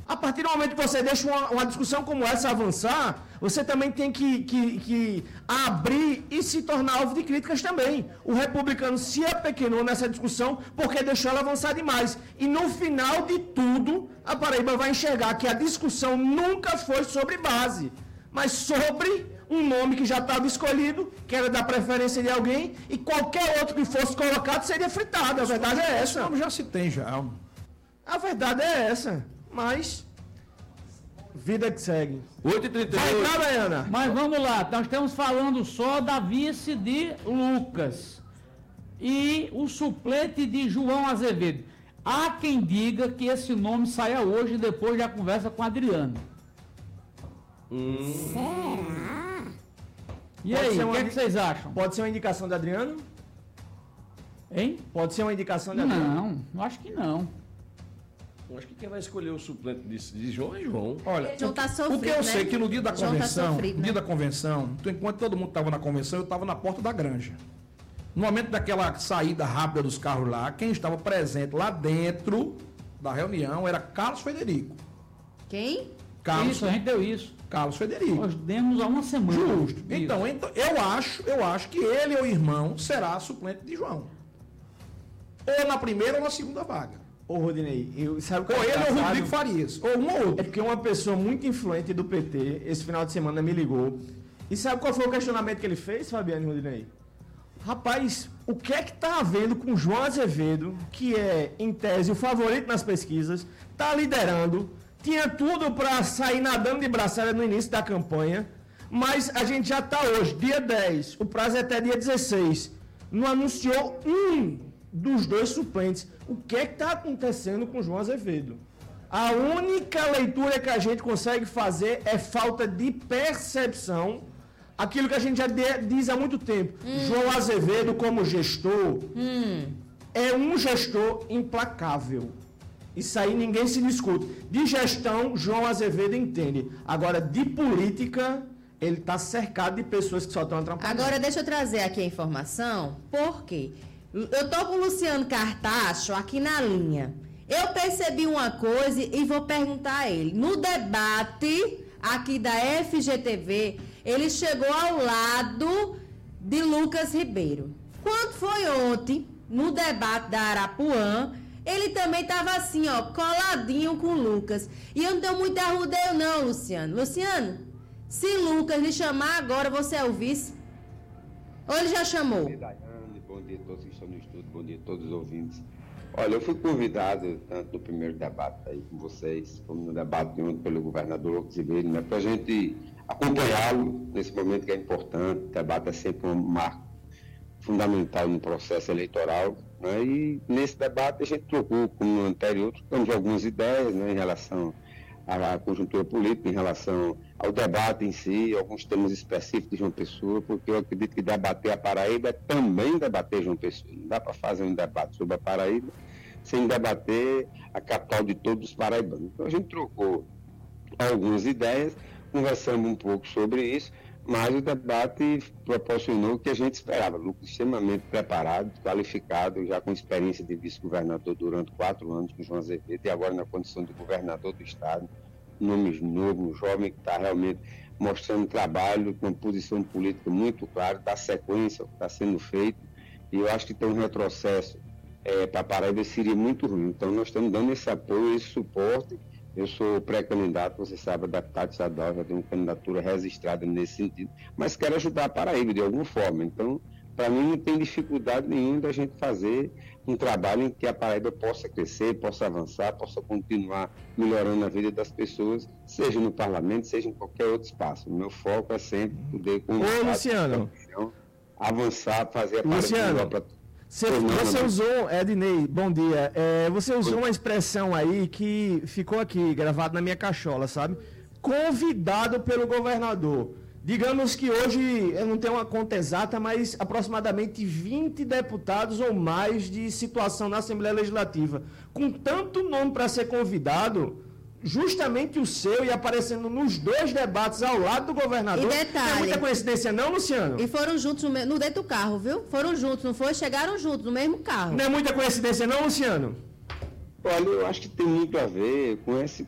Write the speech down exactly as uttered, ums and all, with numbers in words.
A partir do momento que você deixa uma, uma discussão como essa avançar, você também tem que, que, que abrir e se tornar alvo de críticas também. O republicano se apequenou nessa discussão porque deixou ela avançar demais. E no final de tudo, a Paraíba vai enxergar que a discussão nunca foi sobre base, mas sobre um nome que já estava escolhido, que era da preferência de alguém, e qualquer outro que fosse colocado seria fritado. A verdade é essa. Como já se tem já. A verdade é essa. Mas, vida que segue. oito e trinta e oito. Vai cá, Baiana. Mas vamos lá, nós estamos falando só da vice de Lucas e o suplente de João Azevedo. Há quem diga que esse nome saia hoje depois da conversa com Adriano. Hum. Será? E Pode aí, ser o uma que, é que indi- vocês acham? Pode ser uma indicação de Adriano? Hein? Pode ser uma indicação de Adriano? Não, eu acho que não. Eu acho que quem vai escolher o suplente de, de João é João. Olha, João tá o sofrido, que eu né? sei é que no dia da João tá convenção, sofrido, no dia né? da convenção, enquanto todo mundo estava na convenção, eu estava na porta da granja. No momento daquela saída rápida dos carros lá, quem estava presente lá dentro da reunião era Carlos Frederico. Quem? Carlos, Isso, a gente deu isso. Carlos Frederico. Nós demos há uma semana. Justo. Isso. Então, então, eu acho, eu acho que ele ou o irmão será suplente de João. Ou na primeira ou na segunda vaga. Ô, Rodinei, eu, sabe o que Ou é ele ou o engraçado? Rodrigo Farias. Ou um ou É outro. porque uma pessoa muito influente do P T, esse final de semana, me ligou. E sabe qual foi o questionamento que ele fez, Fabiano e Rodinei? Rapaz, o que é que tá havendo com João Azevedo, que é, em tese, o favorito nas pesquisas, tá liderando, tinha tudo para sair nadando de braçada no início da campanha, mas a gente já tá hoje, dia dez, o prazo é até dia dezesseis, não anunciou um dos dois suplentes. O que é que está acontecendo com João Azevedo? A única leitura que a gente consegue fazer é falta de percepção, aquilo que a gente já de- diz há muito tempo. Hum. João Azevedo, como gestor, Hum. é um gestor implacável. Isso aí ninguém se discute. De gestão, João Azevedo entende. Agora, de política, ele está cercado de pessoas que só estão atrapalhando. Agora, deixa eu trazer aqui a informação, porque eu tô com o Luciano Cartacho aqui na linha. Eu percebi uma coisa e vou perguntar a ele. No debate aqui da F G T V, ele chegou ao lado de Lucas Ribeiro. Quando foi ontem, no debate da Arapuã, ele também estava assim, ó, coladinho com o Lucas. E eu não tenho muito arrudeio não, Luciano. Luciano, se Lucas lhe chamar agora, você é o vice? Ou ele já chamou? Bom dia, Daiane. Bom dia a todos que estão no estúdio. Bom dia a todos os ouvintes. Olha, eu fui convidado tanto no primeiro debate aí com vocês, como no debate de ontem pelo governador Lucas Ribeiro, né, para a gente acompanhá-lo nesse momento que é importante. O debate é sempre um marco fundamental no processo eleitoral, né, e nesse debate a gente trocou, como no anterior, trocamos algumas ideias, né, em relação à conjuntura política, em relação ao debate em si, alguns temas específicos de João Pessoa, porque eu acredito que debater a Paraíba é também debater João Pessoa. Não dá para fazer um debate sobre a Paraíba sem debater a capital de todos os paraibanos. Então a gente trocou algumas ideias, conversamos um pouco sobre isso, mas o debate proporcionou o que a gente esperava. Lucas extremamente preparado, qualificado, já com experiência de vice-governador durante quatro anos com João Azevedo e agora na condição de governador do estado. Nomes novo, um jovem que está realmente mostrando trabalho, com uma posição política muito clara, dá sequência ao que está sendo feito, e eu acho que tem um retrocesso é, para a Paraíba seria muito ruim. Então nós estamos dando esse apoio, esse suporte. Eu sou pré-candidato, você sabe, a deputado estadual, já tenho uma candidatura registrada nesse sentido, mas quero ajudar a Paraíba de alguma forma. Então, para mim não tem dificuldade nenhuma da gente fazer um trabalho em que a Paraíba possa crescer, possa avançar, possa continuar melhorando a vida das pessoas, seja no parlamento, seja em qualquer outro espaço. O meu foco é sempre poder Ô, Luciano. avançar, fazer a Paraíba Luciano, melhor para Você, Pois não, você não. usou, Ednei, bom dia. É, você usou uma expressão aí que ficou aqui, gravado na minha cachola, sabe? Convidado pelo governador. Digamos que hoje, eu não tenho uma conta exata, mas aproximadamente vinte deputados ou mais de situação na Assembleia Legislativa. Com tanto nome para ser convidado, justamente o seu e aparecendo nos dois debates ao lado do governador. E detalhe- Não é muita coincidência não, Luciano? E foram juntos no, me- no dentro do carro, viu? Foram juntos, não foi? Chegaram juntos no mesmo carro. Não é muita coincidência não, Luciano? Olha, eu acho que tem muito a ver com esse